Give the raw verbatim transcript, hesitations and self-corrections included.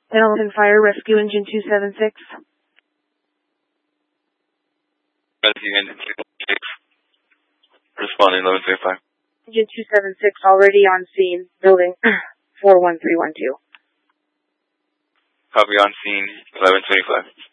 Hamilton Fire Rescue Engine two seven six. Rescue Engine two seven six. Responding eleven thirty-five. Engine two seven six already on scene, building four one three one two. Copy on scene eleven twenty-five.